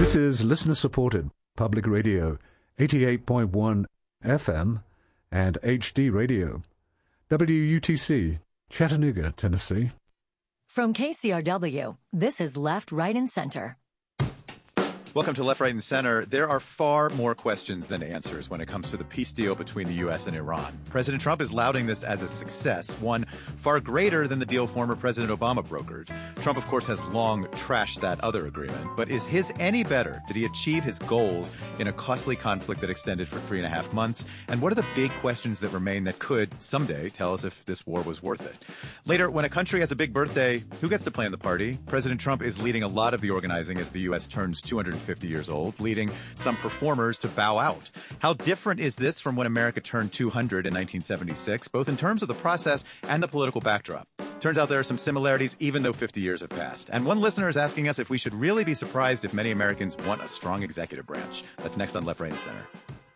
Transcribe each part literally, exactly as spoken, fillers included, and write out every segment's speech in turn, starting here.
This is listener-supported public radio, eighty-eight point one F M and H D radio. W U T C, Chattanooga, Tennessee. From K C R W, this is Left, Right, and Center. Welcome to Left, Right, and Center. There are far more questions than answers when it comes to the peace deal between the U S and Iran. President Trump is lauding this as a success, one far greater than the deal former President Obama brokered. Trump, of course, has long trashed that other agreement. But is his any better? Did he achieve his goals in a costly conflict that extended for three and a half months? And what are the big questions that remain that could someday tell us if this war was worth it? Later, when a country has a big birthday, who gets to plan the party? President Trump is leading a lot of the organizing as the U S turns two hundred fifty years old, leading some performers to bow out. How different is this from when America turned two hundred in nineteen seventy-six, both in terms of the process and the political backdrop? Turns out there are some similarities, even though fifty years have passed. And one listener is asking us if we should really be surprised if many Americans want a strong executive branch. That's next on Left, Right, and Center.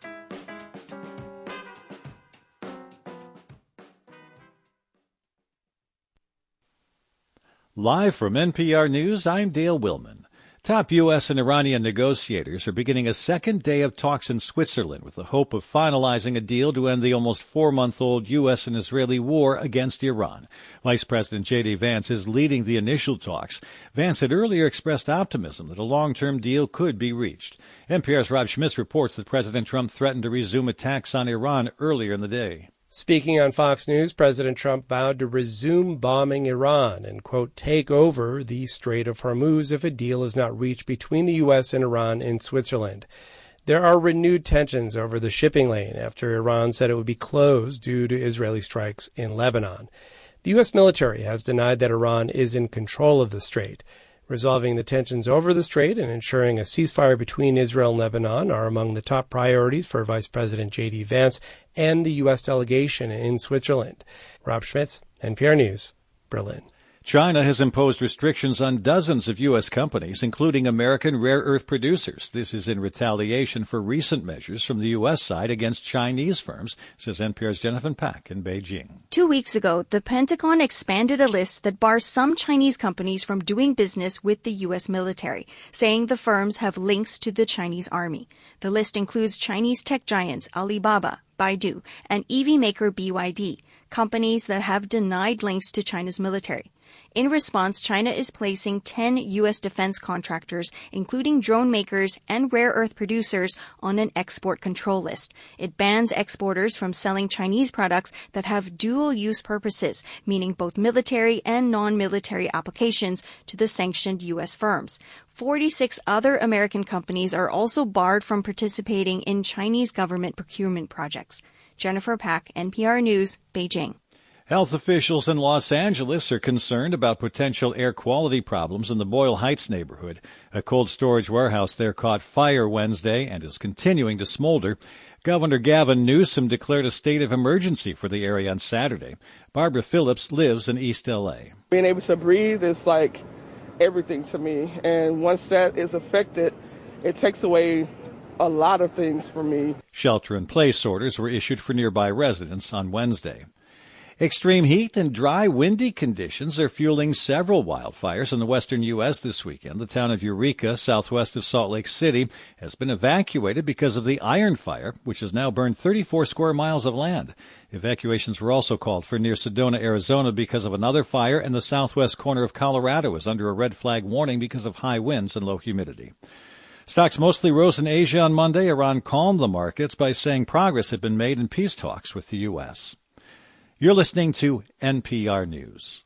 Live from N P R News, I'm Dale Willman. Top U S and Iranian negotiators are beginning a second day of talks in Switzerland with the hope of finalizing a deal to end the almost four-month-old U S and Israeli war against Iran. Vice President J D. Vance is leading the initial talks. Vance had earlier expressed optimism that a long-term deal could be reached. N P R's Rob Schmitz reports that President Trump threatened to resume attacks on Iran earlier in the day. Speaking on Fox News, President Trump vowed to resume bombing Iran and, quote, take over the Strait of Hormuz if a deal is not reached between the U S and Iran in Switzerland. There are renewed tensions over the shipping lane after Iran said it would be closed due to Israeli strikes in Lebanon. The U S military has denied that Iran is in control of the strait. Resolving the tensions over the strait and ensuring a ceasefire between Israel and Lebanon are among the top priorities for Vice President J D. Vance and the U S delegation in Switzerland. Rob Schmitz, N P R News, Berlin. China has imposed restrictions on dozens of U S companies, including American rare earth producers. This is in retaliation for recent measures from the U S side against Chinese firms, says N P R's Jennifer Pack in Beijing. Two weeks ago, the Pentagon expanded a list that bars some Chinese companies from doing business with the U S military, saying the firms have links to the Chinese army. The list includes Chinese tech giants Alibaba, Baidu, and E V maker B Y D, companies that have denied links to China's military. In response, China is placing ten U S defense contractors, including drone makers and rare earth producers, on an export control list. It bans exporters from selling Chinese products that have dual-use purposes, meaning both military and non-military applications, to the sanctioned U S firms. forty-six other American companies are also barred from participating in Chinese government procurement projects. Jennifer Pack, N P R News, Beijing. Health officials in Los Angeles are concerned about potential air quality problems in the Boyle Heights neighborhood. A cold storage warehouse there caught fire Wednesday and is continuing to smolder. Governor Gavin Newsom declared a state of emergency for the area on Saturday. Barbara Phillips lives in East L A. Being able to breathe is like everything to me. And once that is affected, it takes away a lot of things from me. Shelter-in-place orders were issued for nearby residents on Wednesday. Extreme heat and dry, windy conditions are fueling several wildfires in the western U S this weekend. The town of Eureka, southwest of Salt Lake City, has been evacuated because of the Iron Fire, which has now burned thirty-four square miles of land. Evacuations were also called for near Sedona, Arizona, because of another fire, and the southwest corner of Colorado is under a red flag warning because of high winds and low humidity. Stocks mostly rose in Asia on Monday. Iran calmed the markets by saying progress had been made in peace talks with the U S. You're listening to N P R News.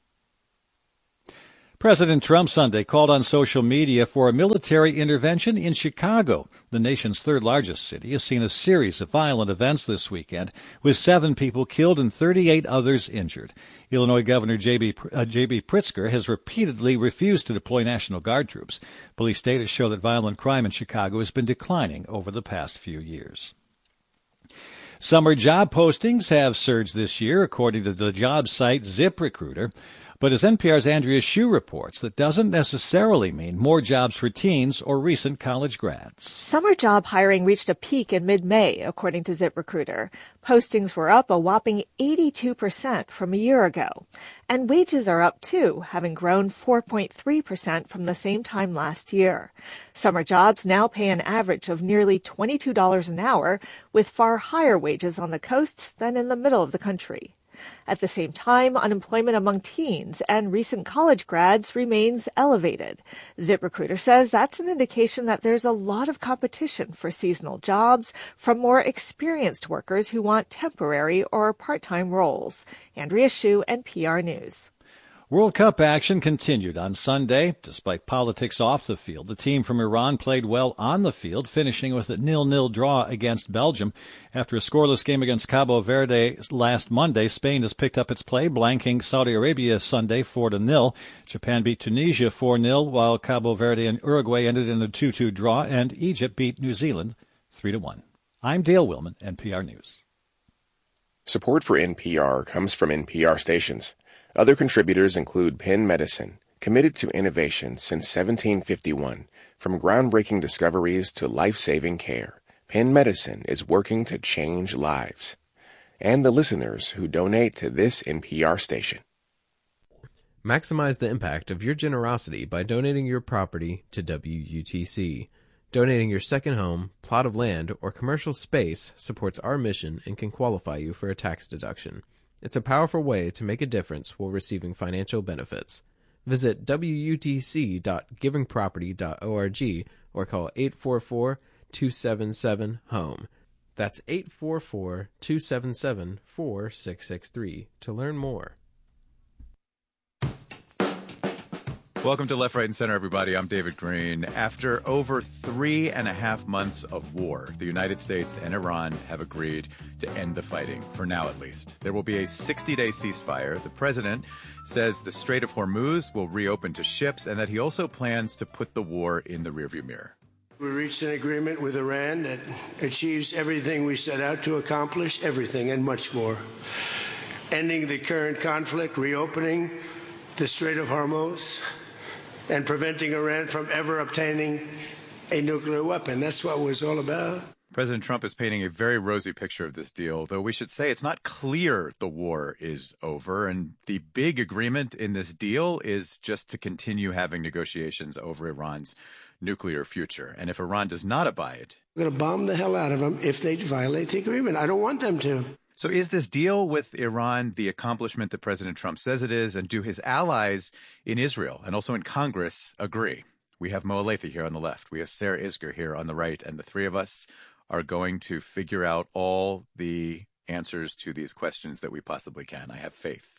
President Trump Sunday called on social media for a military intervention in Chicago. The nation's third-largest city has seen a series of violent events this weekend, with seven people killed and thirty-eight others injured. Illinois Governor J B. Uh, J B. Pritzker has repeatedly refused to deploy National Guard troops. Police data show that violent crime in Chicago has been declining over the past few years. Summer job postings have surged this year, according to the job site ZipRecruiter. But as N P R's Andrea Hsu reports, that doesn't necessarily mean more jobs for teens or recent college grads. Summer job hiring reached a peak in mid-May, according to ZipRecruiter. Postings were up a whopping eighty-two percent from a year ago. And wages are up, too, having grown four point three percent from the same time last year. Summer jobs now pay an average of nearly twenty-two dollars an hour, with far higher wages on the coasts than in the middle of the country. At the same time, unemployment among teens and recent college grads remains elevated. ZipRecruiter says that's an indication that there's a lot of competition for seasonal jobs from more experienced workers who want temporary or part-time roles. Andrea Hsu, N P R News. World Cup action continued on Sunday. Despite politics off the field, the team from Iran played well on the field, finishing with a nil-nil draw against Belgium. After a scoreless game against Cabo Verde last Monday, Spain has picked up its play, blanking Saudi Arabia Sunday four to nil. Japan beat Tunisia four nil, while Cabo Verde and Uruguay ended in a two two draw, and Egypt beat New Zealand three to one. I'm Dale Willman, N P R News. Support for N P R comes from N P R stations. Other contributors include Penn Medicine, committed to innovation since seventeen fifty-one. From groundbreaking discoveries to life-saving care, Penn Medicine is working to change lives. And the listeners who donate to this N P R station. Maximize the impact of your generosity by donating your property to W U T C. Donating your second home, plot of land, or commercial space supports our mission and can qualify you for a tax deduction. It's a powerful way to make a difference while receiving financial benefits. Visit W U T C dot giving property dot org or call eight four four, two seven seven, HOME. That's eight four four, two seven seven, four six six three to learn more. Welcome to Left, Right, and Center, everybody. I'm David Green. After over three and a half months of war, the United States and Iran have agreed to end the fighting, for now at least. There will be a sixty-day ceasefire. The president says the Strait of Hormuz will reopen to ships and that he also plans to put the war in the rearview mirror. We reached an agreement with Iran that achieves everything we set out to accomplish, everything and much more. Ending the current conflict, reopening the Strait of Hormuz, and preventing Iran from ever obtaining a nuclear weapon. That's what it was all about. President Trump is painting a very rosy picture of this deal, though we should say it's not clear the war is over. And the big agreement in this deal is just to continue having negotiations over Iran's nuclear future. And if Iran does not abide, we're going to bomb the hell out of them if they violate the agreement. I don't want them to. So is this deal with Iran the accomplishment that President Trump says it is? And do his allies in Israel and also in Congress agree? We have Mo Alethi here on the left. We have Sarah Isgur here on the right. And the three of us are going to figure out all the answers to these questions that we possibly can. I have faith.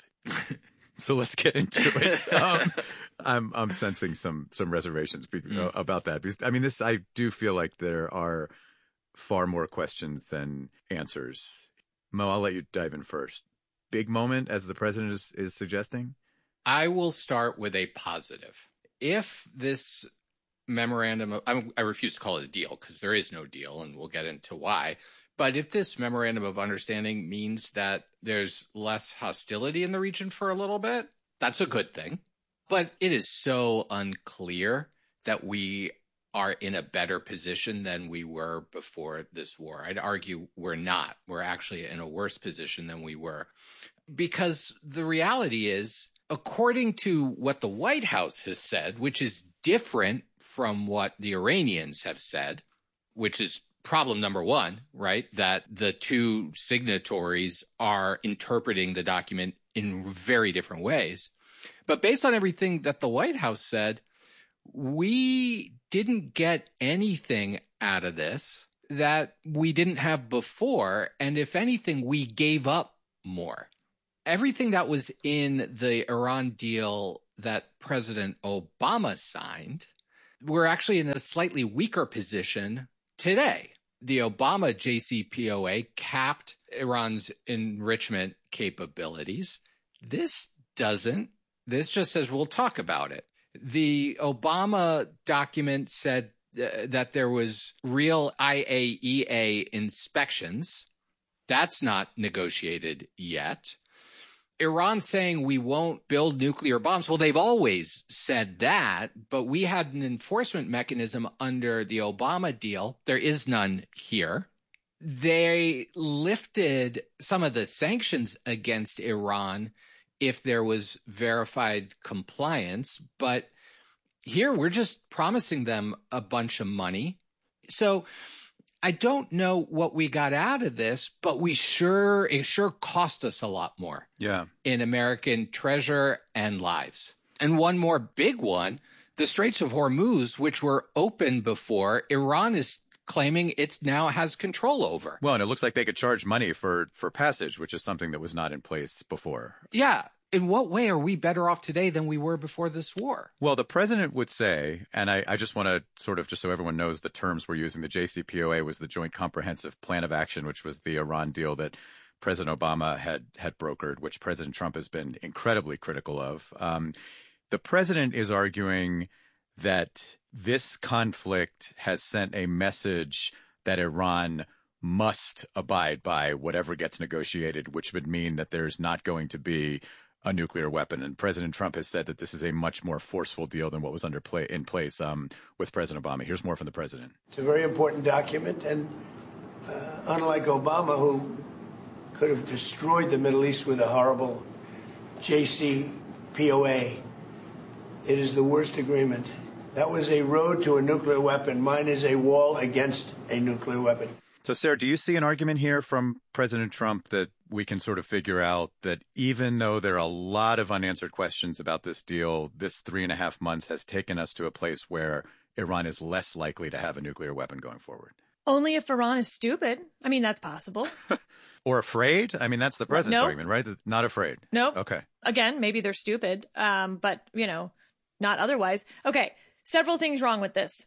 So let's get into it. Um, I'm I'm sensing some some reservations be, uh, about that. Because, I mean, this I do feel like there are far more questions than answers. Mo, I'll let you dive in first. Big moment, as the president is, is suggesting? I will start with a positive. If this memorandum of, I, I refuse to call it a deal because there is no deal, and we'll get into why. But if this memorandum of understanding means that there's less hostility in the region for a little bit, that's a good thing. But it is so unclear that we are in a better position than we were before this war. I'd argue we're not. We're actually in a worse position than we were. Because the reality is, according to what the White House has said, which is different from what the Iranians have said, which is problem number one, right? That the two signatories are interpreting the document in very different ways. But based on everything that the White House said, we didn't get anything out of this that we didn't have before. And if anything, we gave up more. Everything that was in the Iran deal that President Obama signed, we're actually in a slightly weaker position today. The Obama J C P O A capped Iran's enrichment capabilities. This doesn't. This just says we'll talk about it. The Obama document said uh, that there was real I A E A inspections. That's not negotiated yet. Iran saying we won't build nuclear bombs. Well, they've always said that, but we had an enforcement mechanism under the Obama deal. There is none here. They lifted some of the sanctions against Iran if there was verified compliance, but here we're just promising them a bunch of money. So I don't know what we got out of this, but we sure, it sure cost us a lot more. Yeah. In American treasure and lives. And one more big one, the Straits of Hormuz, which were open before, Iran is claiming it now has control over. Well, and it looks like they could charge money for, for passage, which is something that was not in place before. Yeah. In what way are we better off today than we were before this war? Well, the president would say, and I, I just want to sort of, just so everyone knows the terms we're using, the J C P O A was the Joint Comprehensive Plan of Action, which was the Iran deal that President Obama had had brokered, which President Trump has been incredibly critical of. Um, the president is arguing that this conflict has sent a message that Iran must abide by whatever gets negotiated, which would mean that there's not going to be a nuclear weapon. And President Trump has said that this is a much more forceful deal than what was under play in place um, with President Obama. Here's more from the president. It's a very important document. And uh, unlike Obama, who could have destroyed the Middle East with a horrible J C P O A, it is the worst agreement. That was a road to a nuclear weapon. Mine is a wall against a nuclear weapon. So, Sarah, do you see an argument here from President Trump that we can sort of figure out that even though there are a lot of unanswered questions about this deal, this three and a half months has taken us to a place where Iran is less likely to have a nuclear weapon going forward? Only if Iran is stupid. I mean, that's possible. Or afraid? I mean, that's the president's no. argument, right? Not afraid. No. Okay. Again, maybe they're stupid, um, but, you know, not otherwise. Okay. Several things wrong with this.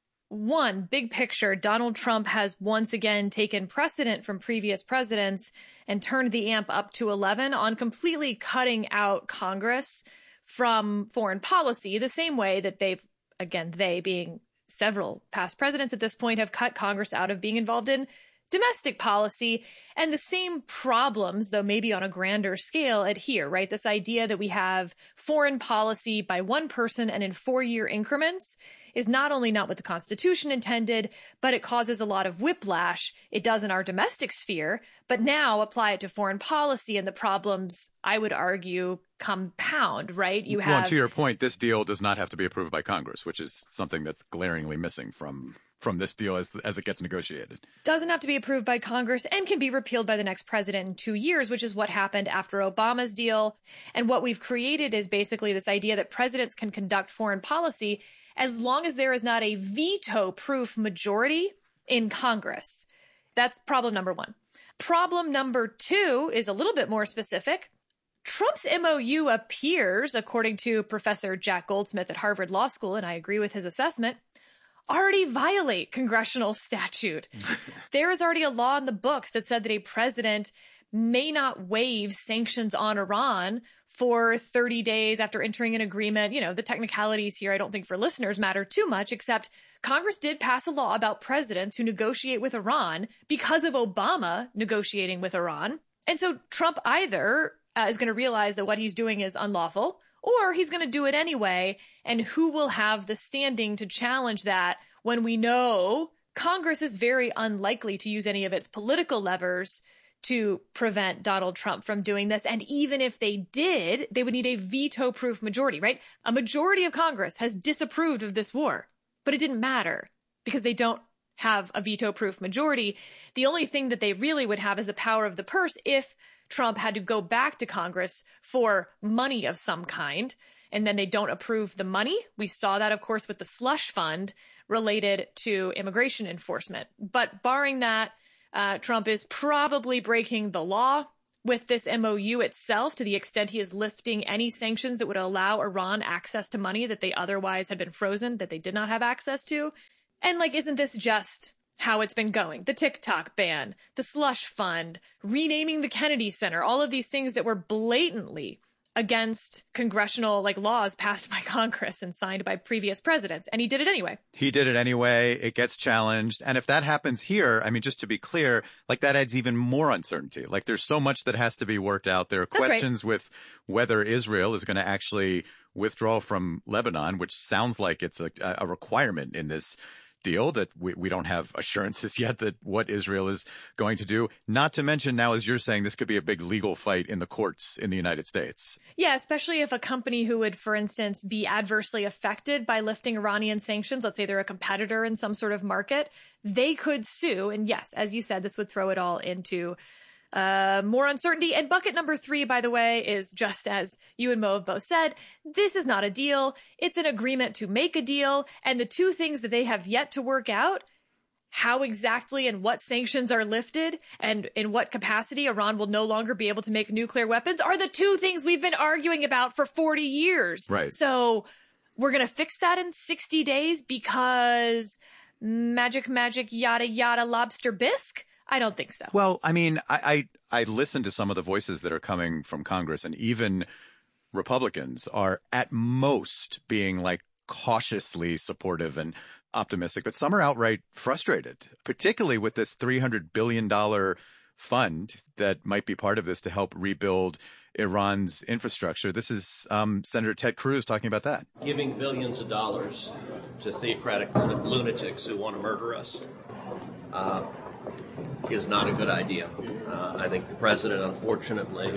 One, big picture, Donald Trump has once again taken precedent from previous presidents and turned the amp up to eleven on completely cutting out Congress from foreign policy, the same way that they've, again, they being several past presidents at this point, have cut Congress out of being involved in domestic policy. And the same problems, though maybe on a grander scale, adhere, right? This idea that we have foreign policy by one person and in four-year increments is not only not what the Constitution intended, but it causes a lot of whiplash. It does in our domestic sphere, but now apply it to foreign policy and the problems, I would argue, compound, right? You have. Well, to your point, this deal does not have to be approved by Congress, which is something that's glaringly missing from from this deal as as it gets negotiated. Doesn't have to be approved by Congress and can be repealed by the next president in two years, which is what happened after Obama's deal. And what we've created is basically this idea that presidents can conduct foreign policy as long as there is not a veto-proof majority in Congress. That's problem number one. Problem number two is a little bit more specific. Trump's M O U appears, according to Professor Jack Goldsmith at Harvard Law School, and I agree with his assessment, already violate congressional statute. There is already a law in the books that said that a president may not waive sanctions on Iran for thirty days after entering an agreement. You know, the technicalities here I don't think for listeners matter too much, except Congress did pass a law about presidents who negotiate with Iran because of Obama negotiating with Iran. And so Trump either uh, is going to realize that what he's doing is unlawful, or he's going to do it anyway. And who will have the standing to challenge that when we know Congress is very unlikely to use any of its political levers to prevent Donald Trump from doing this? And even if they did, they would need a veto-proof majority, right? A majority of Congress has disapproved of this war, but it didn't matter because they don't have a veto-proof majority. The only thing that they really would have is the power of the purse if Trump had to go back to Congress for money of some kind, and then they don't approve the money. We saw that, of course, with the slush fund related to immigration enforcement. But barring that, uh, Trump is probably breaking the law with this M O U itself to the extent he is lifting any sanctions that would allow Iran access to money that they otherwise had been frozen, that they did not have access to. And like, isn't this just how it's been going? The TikTok ban, the slush fund, renaming the Kennedy Center, all of these things that were blatantly against congressional like laws passed by Congress and signed by previous presidents. And he did it anyway. He did it anyway. It gets challenged. And if that happens here, I mean, just to be clear, like that adds even more uncertainty. Like there's so much that has to be worked out. There are That's questions right. with whether Israel is going to actually withdraw from Lebanon, which sounds like it's a, a requirement in this deal, that we, we don't have assurances yet that what Israel is going to do. Not to mention now, as you're saying, this could be a big legal fight in the courts in the United States. Yeah, especially if a company who would, for instance, be adversely affected by lifting Iranian sanctions, let's say they're a competitor in some sort of market, they could sue. And yes, as you said, this would throw it all into Uh, more uncertainty. And bucket number three, by the way, is just as you and Mo have both said, this is not a deal. It's an agreement to make a deal. And the two things that they have yet to work out, how exactly and what sanctions are lifted and in what capacity Iran will no longer be able to make nuclear weapons, are the two things we've been arguing about for forty years. Right. So we're going to fix that in sixty days because magic, magic, yada, yada, lobster bisque? I don't think so. Well, I mean, I, I, I listen to some of the voices that are coming from Congress, and even Republicans are at most being like cautiously supportive and optimistic, but some are outright frustrated, particularly with this three hundred billion dollars fund that might be part of this to help rebuild Iran's infrastructure. This is um, Senator Ted Cruz talking about that. Giving billions of dollars to theocratic lunatics who want to murder us uh, is not a good idea. Uh, I think the president, unfortunately,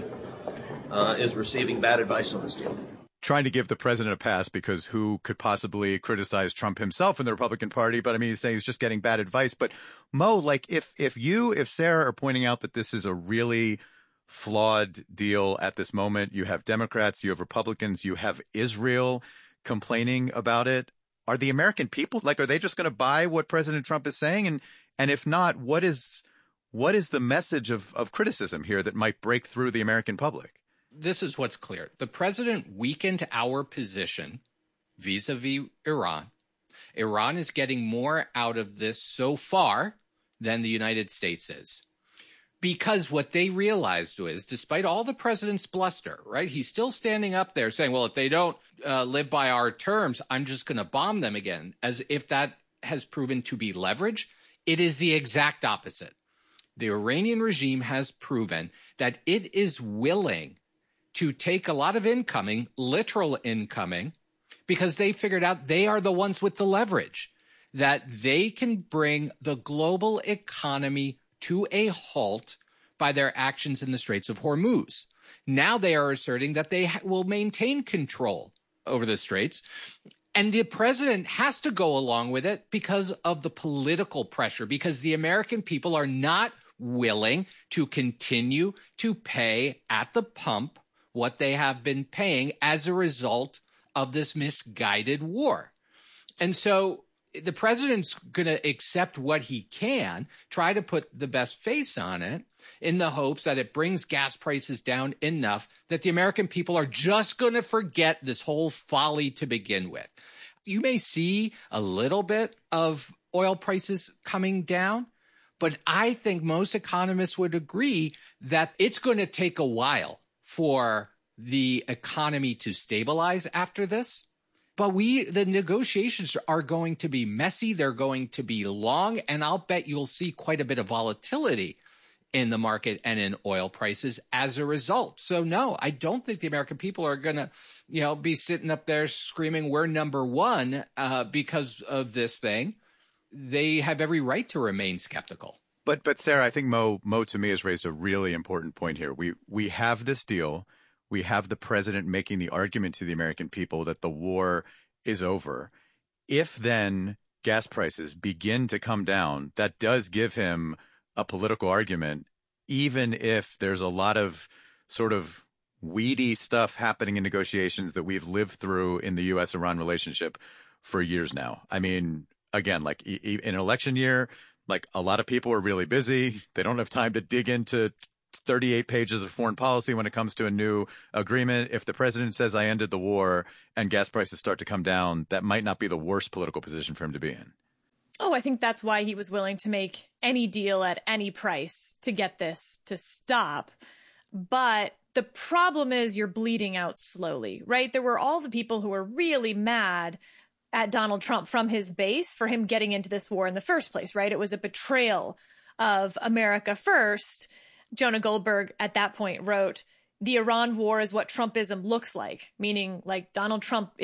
uh, is receiving bad advice on this deal. Trying to give the president a pass because who could possibly criticize Trump himself in the Republican Party? But I mean, he's saying he's just getting bad advice. But Mo, like if if you, if Sarah are pointing out that this is a really flawed deal at this moment, you have Democrats, you have Republicans, you have Israel complaining about it. Are the American people, like, are they just going to buy what President Trump is saying? And and if not, what is what is the message of, of criticism here that might break through the American public? This is what's clear. The president weakened our position vis-a-vis Iran. Iran is getting more out of this so far than the United States is. Because what they realized was, despite all the president's bluster, right, he's still standing up there saying, well, if they don't uh, live by our terms, I'm just going to bomb them again, as if that has proven to be leverage. It is the exact opposite. The Iranian regime has proven that it is willing to take a lot of incoming, literal incoming, because they figured out they are the ones with the leverage, that they can bring the global economy to a halt by their actions in the Straits of Hormuz. Now they are asserting that they ha- will maintain control over the Straits. And the president has to go along with it because of the political pressure, because the American people are not willing to continue to pay at the pump what they have been paying as a result of this misguided war. And so the president's going to accept what he can, try to put the best face on it in the hopes that it brings gas prices down enough that the American people are just going to forget this whole folly to begin with. You may see a little bit of oil prices coming down, but I think most economists would agree that it's going to take a while for the economy to stabilize after this. But we, the negotiations are going to be messy. They're going to be long. And I'll bet you'll see quite a bit of volatility in the market and in oil prices as a result. So no, I don't think the American people are going to, you know, be sitting up there screaming, we're number one uh, because of this thing. They have every right to remain skeptical. But, but Sarah, I think Mo, Mo to me has raised a really important point here. We, we have this deal. We have the president making the argument to the American people that the war is over. If then gas prices begin to come down, that does give him a political argument, even if there's a lot of sort of weedy stuff happening in negotiations that we've lived through in the U S Iran relationship for years now. I mean, again, like in an election year, like a lot of people are really busy. They don't have time to dig into thirty-eight pages of foreign policy when it comes to a new agreement. If the president says, I ended the war, and gas prices start to come down, that might not be the worst political position for him to be in. Oh, I think that's why he was willing to make any deal at any price to get this to stop. But The problem is you're bleeding out slowly, right? There were all the people who were really mad at Donald Trump from his base for him getting into this war in the first place, right? It was a betrayal of America first. Jonah Goldberg at that point wrote, "The Iran war is what Trumpism looks like," meaning like Donald Trump